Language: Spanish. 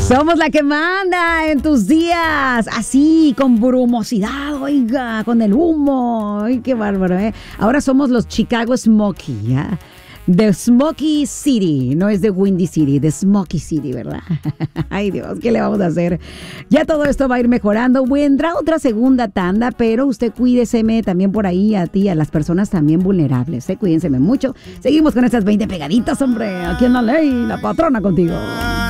Somos la que manda en tus días, así, con brumosidad, oiga, con el humo. Ay, qué bárbaro, ¿eh? Ahora somos los Chicago Smoky, ¿ya? The Smoky City, no es de Windy City, de Smoky City, ¿verdad? Ay, Dios, ¿qué le vamos a hacer? Ya todo esto va a ir mejorando. Vendrá otra segunda tanda, pero usted cuídeseme también por ahí a ti, a las personas también vulnerables, ¿eh? Cuídenseme mucho. Seguimos con estas 20 pegaditas, hombre. Aquí en La Ley, la patrona contigo.